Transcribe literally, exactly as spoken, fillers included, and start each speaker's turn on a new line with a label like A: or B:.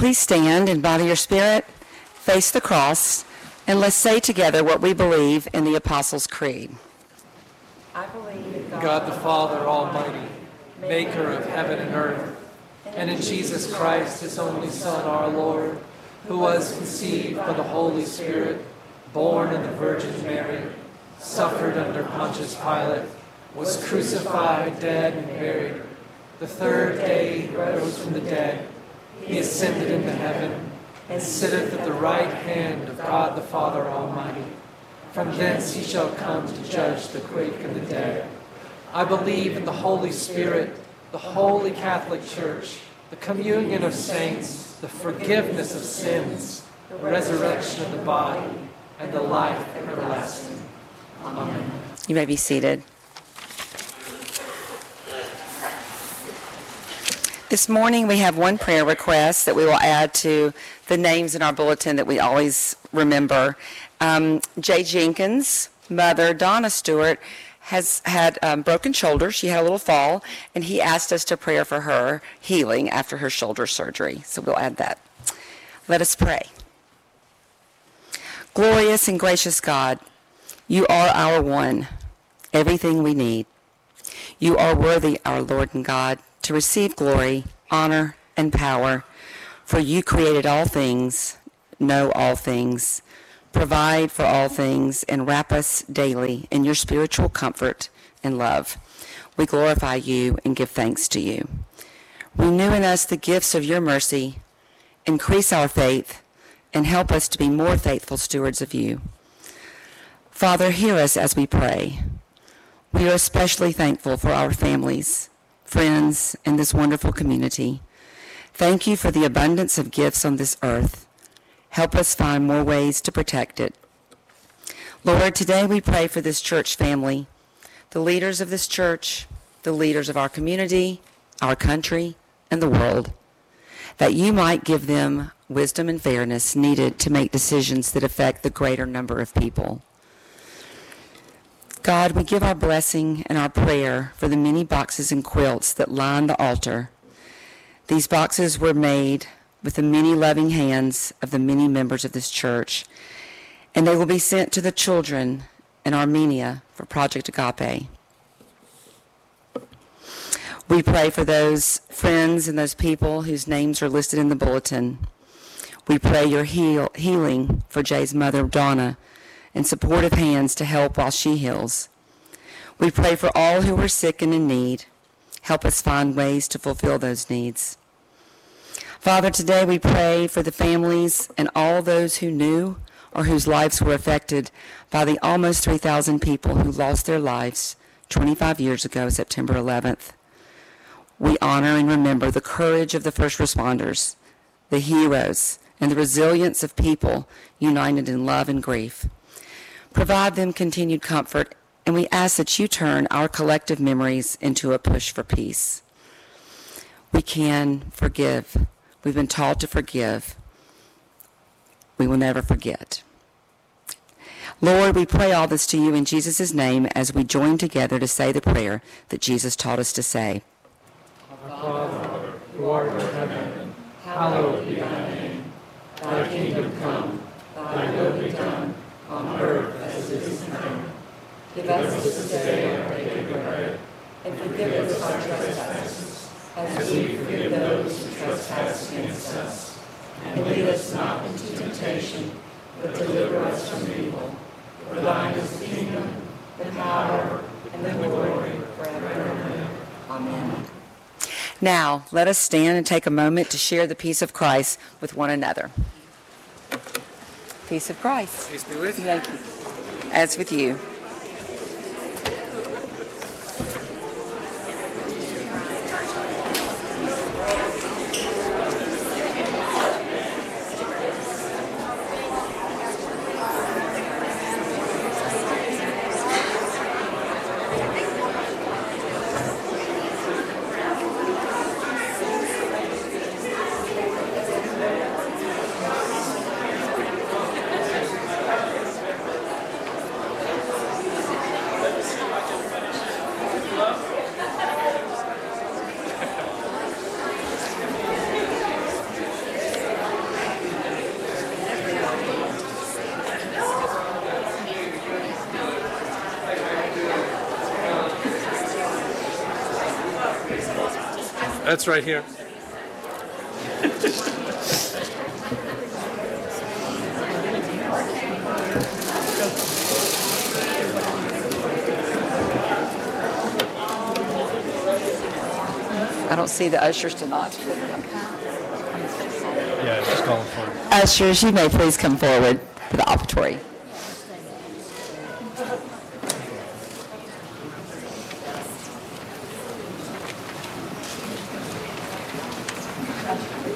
A: Please stand and bow to your spirit, face the cross, and let's say together what we believe in the Apostles' Creed.
B: I believe in God,
C: God the Father Almighty, maker of heaven and earth, and in Jesus Christ, his only Son, our Lord, who was conceived by the Holy Spirit, born of the Virgin Mary, suffered under Pontius Pilate, was crucified, dead, and buried. The third day he rose from the dead. He ascended into heaven, and sitteth at the right hand of God the Father Almighty. From thence he shall come to judge the quick and the dead. I believe in the Holy Spirit, the holy Catholic Church, the communion of saints, the forgiveness of sins, the resurrection of the body, and the life everlasting. Amen.
A: You may be seated. This morning we have one prayer request that we will add to the names in our bulletin that we always remember. Um, Jay Jenkins' mother, Donna Stewart, has had um, broken shoulder. She had a little fall, and he asked us to pray for her healing after her shoulder surgery. So we'll add that. Let us pray. Glorious and gracious God, you are our one, everything we need. You are worthy, our Lord and God, to receive glory, honor, and power, for you created all things, know all things, provide for all things, and wrap us daily in your spiritual comfort and love. We glorify you and give thanks to you. Renew in us the gifts of your mercy, increase our faith, and help us to be more faithful stewards of you. Father, hear us as we pray. We are especially thankful for our families, friends, and this wonderful community. Thank you for the abundance of gifts on this earth. Help us find more ways to protect it. Lord, today we pray for this church family, the leaders of this church, the leaders of our community, our country, and the world, that you might give them wisdom and fairness needed to make decisions that affect the greater number of people. God, we give our blessing and our prayer for the many boxes and quilts that line the altar. These boxes were made with the many loving hands of the many members of this church, and they will be sent to the children in Armenia for Project Agape. We pray for those friends and those people whose names are listed in the bulletin. We pray your heal, healing for Jay's mother, Donna, and supportive hands to help while she heals. We pray for all who are sick and in need. Help us find ways to fulfill those needs. Father, today we pray for the families and all those who knew or whose lives were affected by the almost three thousand people who lost their lives twenty-five years ago, September eleventh. We honor and remember the courage of the first responders, the heroes, and the resilience of people united in love and grief. Provide them continued comfort, and we ask that you turn our collective memories into a push for peace. We can forgive. We've been taught to forgive. We will never forget. Lord, we pray all this to you in Jesus' name as we join together to say the prayer that Jesus taught us to say.
C: Our Father, who art in heaven, hallowed be thy name. Thy kingdom come, thy will be done, on earth as it is in heaven.
B: give us this day our daily bread, and forgive us our trespasses, as we forgive those who trespass against us. And lead us not into temptation, but deliver us from evil. For thine is the kingdom, the power, and the glory forever and ever. Amen.
A: Now, let us stand and take a moment to share the peace of Christ with one another. Peace of Christ.
C: Peace be with you.
A: Thank you. As with you.
C: That's right here.
A: I don't see the ushers tonight.
D: Yeah, just calling for it.
A: Ushers, you may please come forward to the offertory.